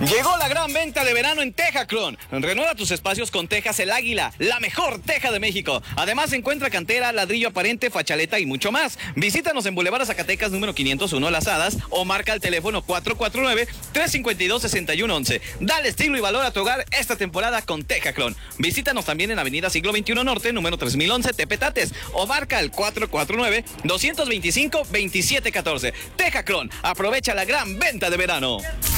Llegó la gran venta de verano en Tejacron. Renueva tus espacios con Tejas El Águila, la mejor teja de México. Además encuentra cantera, ladrillo aparente, fachaleta y mucho más. Visítanos en Boulevard Zacatecas número 501 Las Hadas o marca el teléfono 449-352-6111. Dale estilo y valor a tu hogar esta temporada con Tejacron. Visítanos también en Avenida Siglo XXI Norte, número 3011, Tepetates, o marca el 449-225-2714. Tejacron, aprovecha la gran venta de verano.